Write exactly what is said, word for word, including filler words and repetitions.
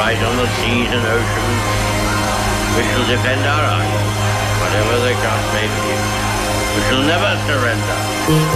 fight on the seas and oceans. We shall defend our island, whatever the cost may be. We shall never surrender.